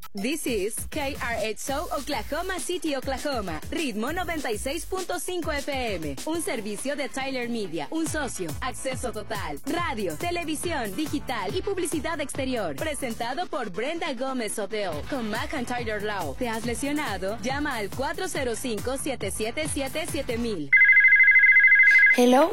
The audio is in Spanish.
This is KRXO Oklahoma City, Oklahoma. Ritmo 96.5 FM. Un servicio de Tyler Media. Un socio. Acceso total. Radio, televisión, digital y publicidad exterior. Presentado por Brenda Gómez Hotel. Con Mac and Tyler Law. ¿Te has lesionado? Llama al 405-777-7000. Hello,